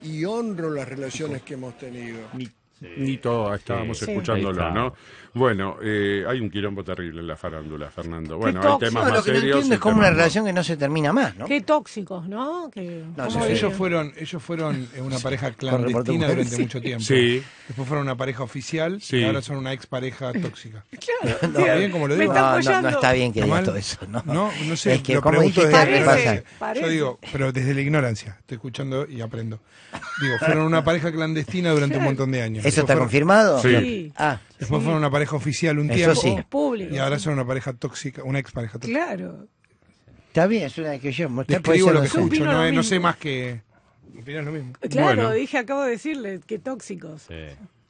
y honro las relaciones que hemos tenido. Nito, estábamos escuchándolo, ¿no? Bueno, hay un quilombo terrible en la farándula, Fernando. Bueno, hay temas más lo que no serios. entiendo es como una relación que no se termina más, ¿no? Qué tóxicos, ¿no? Ellos fueron una pareja clandestina durante mucho tiempo. Sí. Después fueron una pareja oficial y ahora son una expareja tóxica. Claro. ¿Está bien como lo digo? No está bien que digas todo eso, ¿no? No sé. Es que, lo como pregunto dijiste, desde la ignorancia. parece. Yo digo, pero desde la ignorancia. Estoy escuchando y aprendo. Digo, fueron una pareja clandestina durante un montón de años. ¿Eso está confirmado? Sí. Después fueron una pareja oficial un tiempo. Eso sí. Es público. Y ahora son una pareja tóxica, una expareja tóxica. Claro. Está bien, es una descripción. Describo lo que escucho, opino lo no sé mismo. más que... Opinás lo mismo. Claro, Bueno. acabo de decirle, qué tóxicos. Sí.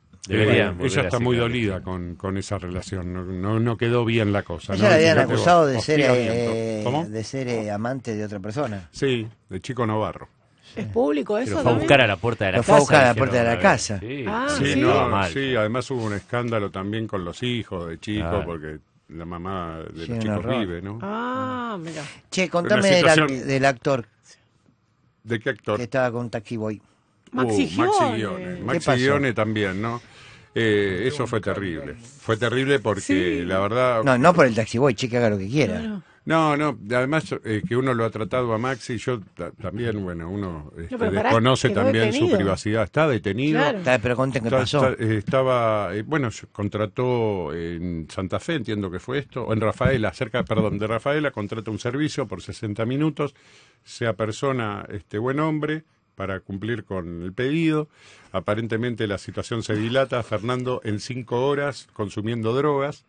Ella está muy dolida con esa relación. No quedó bien la cosa. Ella ¿no? la habían Fíjate vos, acusado de ser, hostigamiento. ¿Cómo? amante de otra persona. Sí, de Chico Novarro. ¿Es público eso? Pero fue a también? buscar a la puerta de la Lo casa. fue a buscar a la dijeron puerta de la una vez. casa. Sí, Ah, Sí, sí. no, mal. sí, además hubo un escándalo también con los hijos de Chico, Claro. porque la mamá de Sí, los un chicos horror. vive, ¿no? Ah, mira. Che, contame Una situación- del actor ¿De qué actor? que estaba con Taxi Boy. Maxi Gione. Gione. ¿Qué Maxi pasó? Gione también, ¿no? Eso fue terrible. Fue terrible porque Sí. la verdad... No por el Taxi Boy, che, que haga lo que quiera. Claro. No, además que uno lo ha tratado a Maxi, yo también, bueno, uno pero pará, desconoce quedó también su detenido. privacidad. Está detenido. Claro. Pero conten qué pasó. Estaba, bueno, contrató en Santa Fe, entiendo que fue esto, o en Rafaela, de Rafaela, contrata un servicio por 60 minutos, se apersona este buen hombre para cumplir con el pedido. Aparentemente la situación se dilata, Fernando, en 5 horas consumiendo drogas.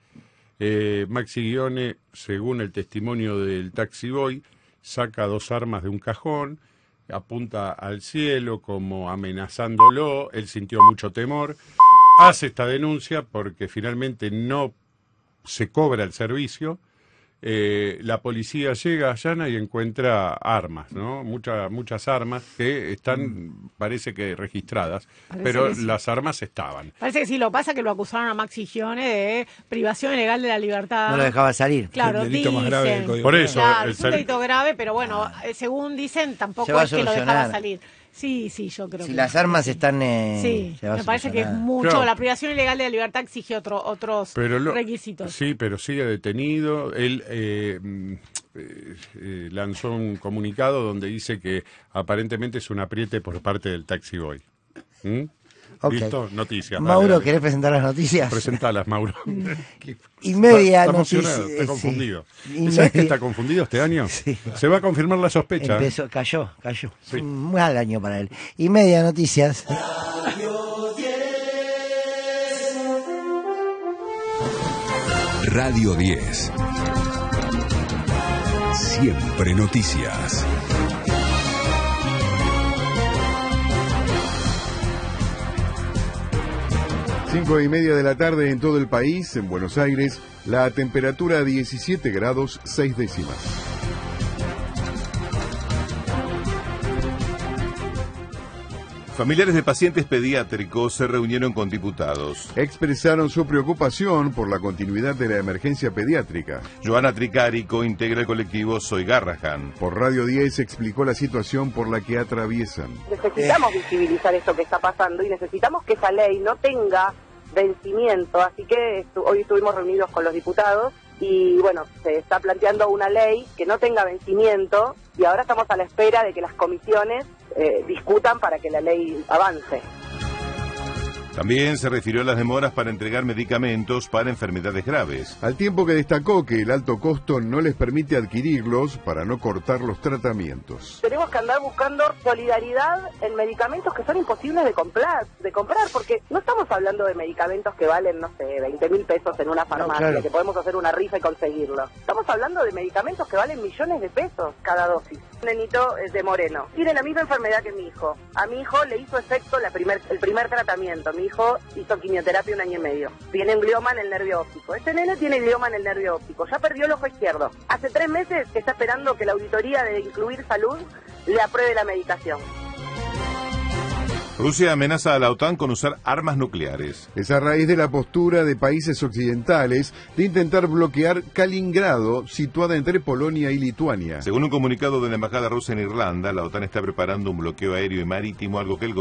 Maxi Gione, según el testimonio del Taxi Boy, saca 2 armas de un cajón, apunta al cielo como amenazándolo, él sintió mucho temor, hace esta denuncia porque finalmente no se cobra el servicio. La policía llega, allana y encuentra armas, ¿no? Muchas armas que están, parece que registradas, Parece pero que sí. las armas estaban. Parece que sí, lo pasa que lo acusaron a Maxi Gione de privación ilegal de la libertad. No lo dejaba salir. Claro, El delito más grave del dicen. Código Por Penal. eso, Claro, el es un delito grave, pero bueno, según dicen, Se tampoco va a es que lo solucionar. dejaba salir. Sí, yo creo Si que las armas están... Sí, se va a me parece que es solucionar. mucho. Claro. La privación ilegal de la libertad exige otros requisitos. Sí, pero sigue detenido. Él lanzó un comunicado donde dice que aparentemente es un apriete por parte del Taxi Boy. ¿Mm? Ok. ¿Listo? Noticias. Mauro, dale. ¿querés presentar las noticias? Presentalas, Mauro. Y media Está noticia. emocionado, está confundido. Y ¿Sabes que media- está confundido este año? Sí. Se va a confirmar la sospecha. Cayó. Sí. Un mal año para él. Y media noticias. Radio 10. Siempre noticias. Cinco y media de la tarde en todo el país, en Buenos Aires, la temperatura 17 grados 6 décimas. Familiares de pacientes pediátricos se reunieron con diputados. Expresaron su preocupación por la continuidad de la emergencia pediátrica. Joana Tricari integra el colectivo Soy Garrahan. Por Radio 10 explicó la situación por la que atraviesan. Necesitamos visibilizar esto que está pasando y necesitamos que esa ley no tenga vencimiento, así que hoy estuvimos reunidos con los diputados y bueno, se está planteando una ley que no tenga vencimiento y ahora estamos a la espera de que las comisiones discutan para que la ley avance. También se refirió a las demoras para entregar medicamentos para enfermedades graves. Al tiempo que destacó que el alto costo no les permite adquirirlos para no cortar los tratamientos. Tenemos que andar buscando solidaridad en medicamentos que son imposibles de comprar, porque no estamos hablando de medicamentos que valen, no sé, 20.000 pesos en una farmacia, claro. que podemos hacer una rifa y conseguirlo. Estamos hablando de medicamentos que valen millones de pesos cada dosis. Un nenito de Moreno tiene la misma enfermedad que mi hijo. A mi hijo le hizo efecto el primer tratamiento. Mi hijo hizo quimioterapia 1 año y medio. Tiene un glioma en el nervio óptico. Este nene tiene glioma en el nervio óptico. Ya perdió el ojo izquierdo. Hace 3 meses está esperando que la auditoría de Incluir Salud le apruebe la medicación. Rusia amenaza a la OTAN con usar armas nucleares. Es a raíz de la postura de países occidentales de intentar bloquear Kaliningrado, situada entre Polonia y Lituania. Según un comunicado de la embajada rusa en Irlanda, la OTAN está preparando un bloqueo aéreo y marítimo, algo que el